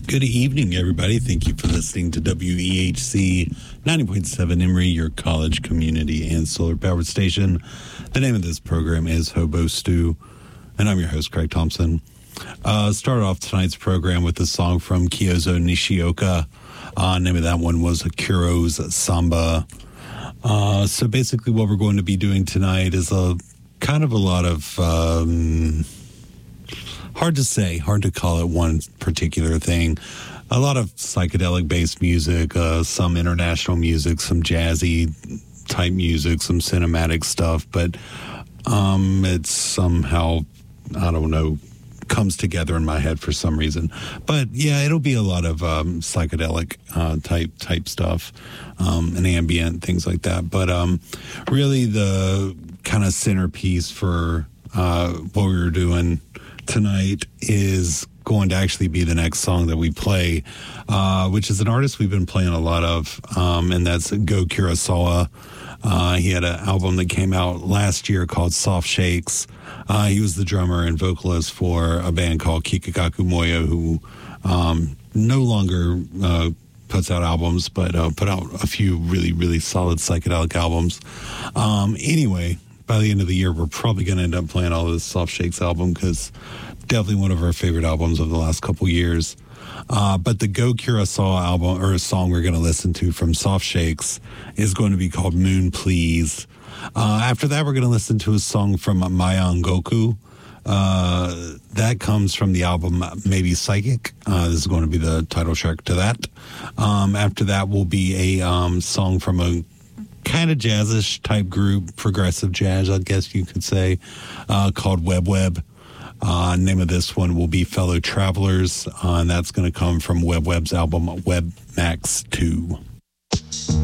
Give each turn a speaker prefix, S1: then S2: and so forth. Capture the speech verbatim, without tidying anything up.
S1: Good evening, everybody. Thank you for listening to W E H C ninety point seven Emory, your college, community, and solar-powered station. The name of this program is Hobo Stew, and I'm your host, Craig Thompson. Uh, started off tonight's program with a song from Kyozo Nishioka. Uh, name of that one was Kuro's Samba. Uh, so basically what we're going to be doing tonight is a kind of a lot of... Um, Hard to say, hard to call it one particular thing. A lot of psychedelic-based music, uh, some international music, some jazzy-type music, some cinematic stuff, but um, it's somehow, I don't know, comes together in my head for some reason. But yeah, it'll be a lot of um, psychedelic uh, type type stuff um, and ambient, things like that. But um, really the kind of centerpiece for uh, what we were doing tonight is going to actually be the next song that we play, uh, which is an artist we've been playing a lot of, um, and that's Go Kurosawa. Uh, he had an album that came out last year called Soft Shakes. Uh, he was the drummer and vocalist for a band called Kikagaku Moyo, who um, no longer uh, puts out albums, but uh, put out a few really, really solid psychedelic albums. Um, anyway, by the end of the year, we're probably going to end up playing all of this Soft Shakes album because definitely one of our favorite albums of the last couple years. Uh, but the Go Kurosawa album, or a song we're going to listen to from Soft Shakes, is going to be called Moon Please. Uh, after that, we're going to listen to a song from Mayan Goku. Uh, that comes from the album Maybe Psychic. Uh, this is going to be the title track to that. Um, after that will be a um, song from a kind of jazzish type group, progressive jazz, I guess you could say, uh, called Web Web. Uh, name of this one will be Fellow Travelers, uh, and that's going to come from Web Web's album Web Max two.